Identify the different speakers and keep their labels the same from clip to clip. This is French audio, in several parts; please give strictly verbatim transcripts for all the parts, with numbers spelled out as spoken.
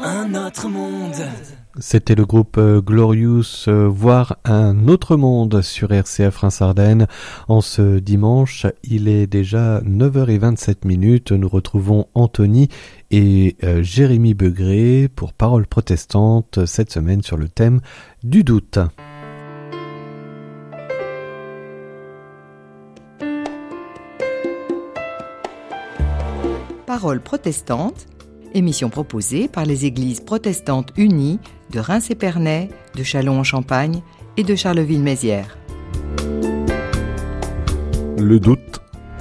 Speaker 1: un autre monde.
Speaker 2: C'était le groupe euh, Glorious, euh, voir un autre monde sur R C F Reims-Ardennes. En ce dimanche, il est déjà neuf heures vingt-sept minutes. Nous retrouvons Anthony et euh, Jérémy Begré pour Paroles protestantes cette semaine sur le thème du doute.
Speaker 3: Paroles protestantes, émission proposée par les églises protestantes unies de Reims-Épernay, de Châlons-en-Champagne et de Charleville-Mézières.
Speaker 4: Le doute.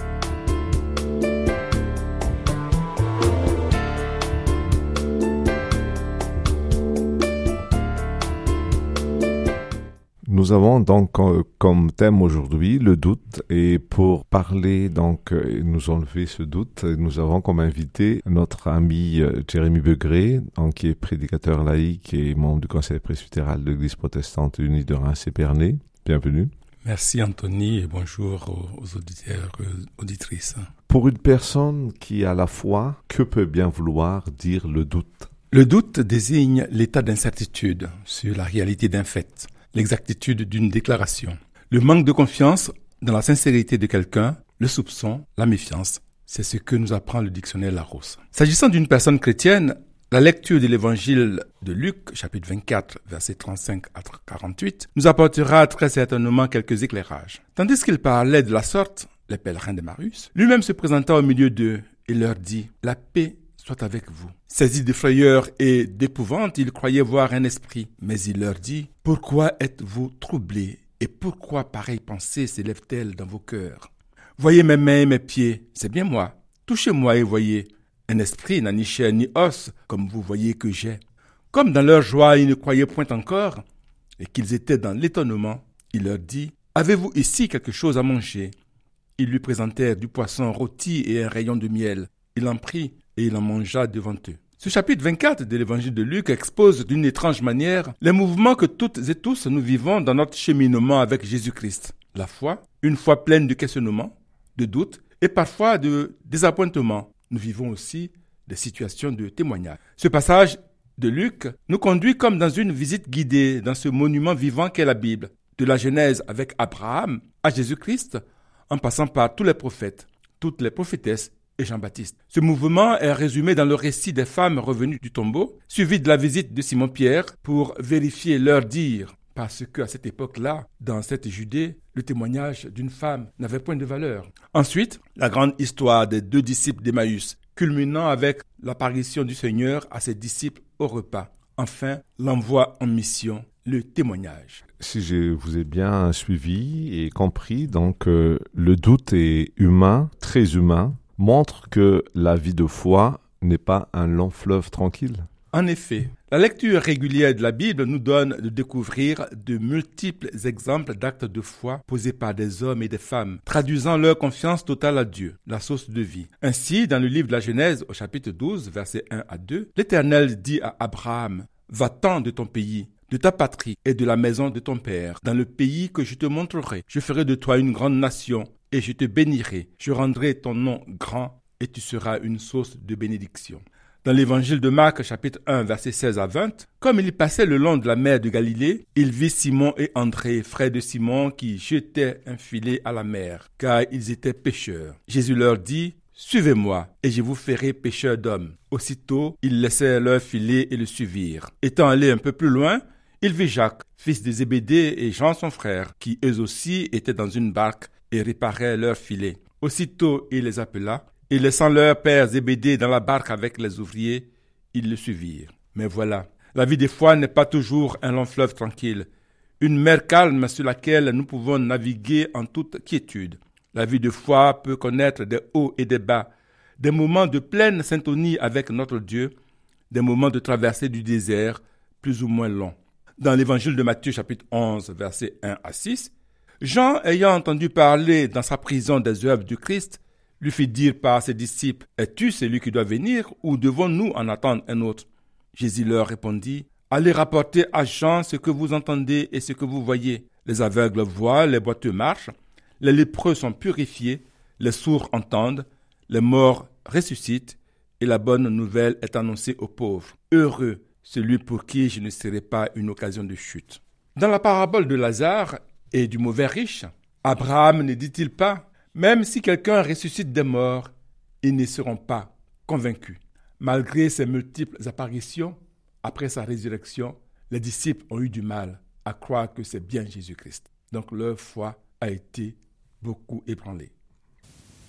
Speaker 4: Nous avons donc euh, comme thème aujourd'hui le doute, et pour parler donc et nous enlever ce doute, nous avons comme invité notre ami euh, Jérémy Begré, donc, qui est prédicateur laïque et membre du conseil presbytéral de l'Église protestante unie de Reims-Épernay. Bienvenue.
Speaker 5: Merci Anthony et bonjour aux, aux auditeurs et auditrices.
Speaker 4: Pour une personne qui a la foi, que peut bien vouloir dire le doute?
Speaker 5: Le doute désigne l'état d'incertitude sur la réalité d'un fait, l'exactitude d'une déclaration, le manque de confiance dans la sincérité de quelqu'un, le soupçon, la méfiance. C'est ce que nous apprend le dictionnaire Larousse. S'agissant d'une personne chrétienne, la lecture de l'évangile de Luc, chapitre vingt-quatre, versets trente-cinq à quarante-huit, nous apportera très certainement quelques éclairages. Tandis qu'il parlait de la sorte, les pèlerins d'Emmaüs, lui-même se présenta au milieu d'eux et leur dit « La paix soit avec vous ». Saisis de frayeur et d'épouvante, ils croyaient voir un esprit. Mais il leur dit « Pourquoi êtes-vous troublés et pourquoi pareille pensée s'élève-t-elle dans vos cœurs? Voyez mes mains et mes pieds, c'est bien moi. Touchez-moi et voyez. Un esprit n'a ni chair ni os, comme vous voyez que j'ai. » Comme dans leur joie, ils ne croyaient point encore et qu'ils étaient dans l'étonnement, il leur dit « Avez-vous ici quelque chose à manger ?» Ils lui présentèrent du poisson rôti et un rayon de miel. Il en prit et il en mangea devant eux. Ce chapitre vingt-quatre de l'évangile de Luc expose d'une étrange manière les mouvements que toutes et tous nous vivons dans notre cheminement avec Jésus-Christ. La foi, une foi pleine de questionnements, de doutes et parfois de désappointements. Nous vivons aussi des situations de témoignage. Ce passage de Luc nous conduit comme dans une visite guidée dans ce monument vivant qu'est la Bible, de la Genèse avec Abraham à Jésus-Christ, en passant par tous les prophètes, toutes les prophétesses et Jean-Baptiste. Ce mouvement est résumé dans le récit des femmes revenues du tombeau, suivi de la visite de Simon-Pierre pour vérifier leur dire, parce qu'à cette époque-là, dans cette Judée, le témoignage d'une femme n'avait point de valeur. Ensuite, la grande histoire des deux disciples d'Emmaüs, culminant avec l'apparition du Seigneur à ses disciples au repas. Enfin, l'envoi en mission, le témoignage.
Speaker 4: Si je vous ai bien suivi et compris, donc euh, le doute est humain, très humain, montre que la vie de foi n'est pas un long fleuve tranquille.
Speaker 5: En effet, la lecture régulière de la Bible nous donne de découvrir de multiples exemples d'actes de foi posés par des hommes et des femmes, traduisant leur confiance totale à Dieu, la source de vie. Ainsi, dans le livre de la Genèse, au chapitre douze, versets un à deux, l'Éternel dit à Abraham « Va-t'en de ton pays, de ta patrie et de la maison de ton père, dans le pays que je te montrerai. Je ferai de toi une grande nation, et je te bénirai. Je rendrai ton nom grand, et tu seras une source de bénédiction. » Dans l'évangile de Marc, chapitre un, versets seize à vingt, comme il passait le long de la mer de Galilée, il vit Simon et André, frères de Simon, qui jetaient un filet à la mer, car ils étaient pêcheurs. Jésus leur dit « Suivez-moi, et je vous ferai pêcheurs d'hommes. » Aussitôt, ils laissèrent leur filet et le suivirent. Étant allés un peu plus loin, il vit Jacques, fils de Zébédée, et Jean son frère, qui eux aussi étaient dans une barque et réparaient leur filet. Aussitôt, il les appela, et laissant leur père Zébédée dans la barque avec les ouvriers, ils le suivirent. Mais voilà, la vie des foi n'est pas toujours un long fleuve tranquille, une mer calme sur laquelle nous pouvons naviguer en toute quiétude. La vie de foi peut connaître des hauts et des bas, des moments de pleine syntonie avec notre Dieu, des moments de traversée du désert plus ou moins longs. Dans l'évangile de Matthieu, chapitre onze, versets un à six, Jean, ayant entendu parler dans sa prison des œuvres du Christ, lui fit dire par ses disciples, « Es-tu celui qui doit venir, ou devons-nous en attendre un autre ?» Jésus leur répondit, « Allez rapporter à Jean ce que vous entendez et ce que vous voyez. Les aveugles voient, les boiteux marchent, les lépreux sont purifiés, les sourds entendent, les morts ressuscitent, et la bonne nouvelle est annoncée aux pauvres. Heureux celui pour qui je ne serai pas une occasion de chute. Dans la parabole de Lazare et du mauvais riche, Abraham ne dit-il pas, même si quelqu'un ressuscite des morts, ils ne seront pas convaincus. Malgré ses multiples apparitions, après sa résurrection, les disciples ont eu du mal à croire que c'est bien Jésus-Christ. Donc leur foi a été beaucoup ébranlée.